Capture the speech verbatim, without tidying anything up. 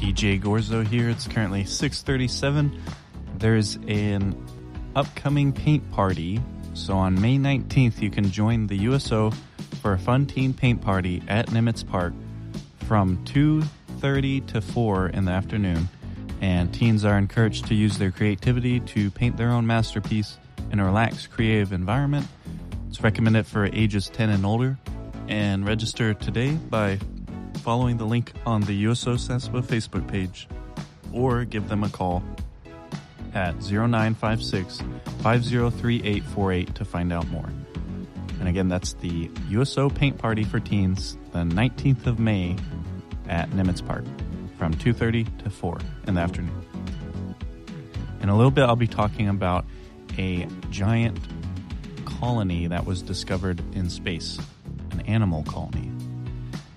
D J Gorzo here. It's currently six thirty-seven. There's an upcoming paint party. So on May nineteenth, you can join the U S O for a fun teen paint party at Nimitz Park from two thirty to four in the afternoon. And teens are encouraged to use their creativity to paint their own masterpiece in a relaxed, creative environment. It's recommended for ages ten and older. And register today by following the link on the U S O SASPA Facebook page, or give them a call at zero nine five six, five zero three eight four eight to find out more. And again, that's the U S O Paint Party for Teens, the nineteenth of May at Nimitz Park from two thirty to four in the afternoon. In a little bit, I'll be talking about a giant colony that was discovered in space, an animal colony.